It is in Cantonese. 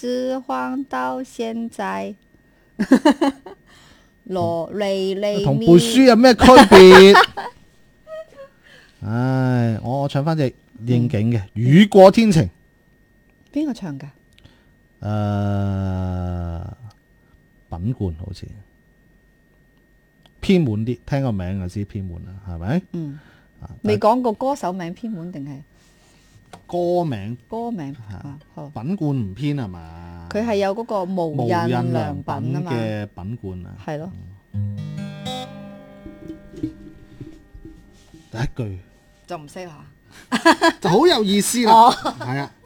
拾荒到現在。羅莉莉同背書有咩區別？唉，我唱翻隻應景嘅《雨過天晴》。 邊個唱噶？ 品冠好似偏滿啲，聽個名就知偏滿啦，係咪？ 嗯，未講過歌手名偏滿定係歌名歌名啊？好， 品冠唔偏係嘛？ 佢係有嗰個無印良品啊嘛嘅品冠啊， 係咯。 第一句就唔識啦， 就好有意思啦，係啊。